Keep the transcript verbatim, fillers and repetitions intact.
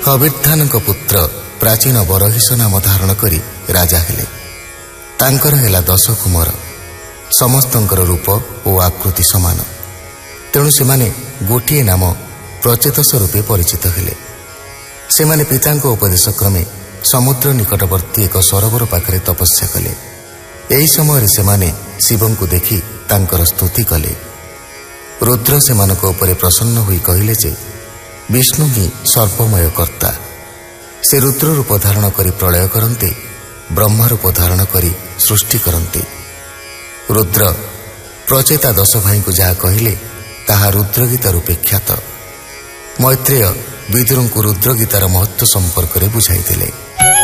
କବିର୍ଦ୍ଧାନଙ୍କ ପୁତ୍ର ପ୍ରାଚୀନ ବରହିଷ ନାମ ଧାରଣ କରି ରାଜା ହେଲେ। ତାଙ୍କର ହେଲା ଦଶ କୁମାର। ସମସ୍ତଙ୍କର ରୂପ ଓ ଆକୃତି ସମାନ। ତେଣୁ ସେମାନେ ଗୋଟିଏ ନାମ ପ୍ରଚେତସ ରୂପେ ପରିଚିତ ହେଲେ। ସେମାନେ ପିତାଙ୍କ ଉପଦେଶ କ୍ରମେ ସମୁଦ୍ର ନିକଟବର୍ତ୍ତୀ ଏକ ସରୋବର ପାଖରେ ତପସ୍ୟା କଲେ। ଏହି ସମୟରେ ସେମାନେ ଶିବଙ୍କୁ ଦେଖି ତାଙ୍କର ସ୍ତୁତି କଲେ। ରୁଦ୍ର ସେମାନଙ୍କ ଉପରେ ପ୍ରସନ୍ନ ହୋଇ କହିଲେ ଯେ ବିଷ୍ଣୁ ହିଁ ସର୍ବମୟ କର୍ତ୍ତା। ସେ ରୁଦ୍ର ରୂପ ଧାରଣ କରି ପ୍ରଳୟ କରନ୍ତି, ବ୍ରହ୍ମ ରୂପ ଧାରଣ କରି ସୃଷ୍ଟି କରନ୍ତି। ରୁଦ୍ର ପ୍ରଚେତା ଦଶ ଭାଇଙ୍କୁ ଯାହା କହିଲେ ତାହା ରୁଦ୍ରଗୀତା ରୂପେ ଖ୍ୟାତ। ମୈତ୍ରେୟ ବିଦୁରଙ୍କୁ ରୁଦ୍ରଗୀତାର ମହତ୍ତ୍ୱ ସମ୍ପର୍କରେ ବୁଝାଇଥିଲେ।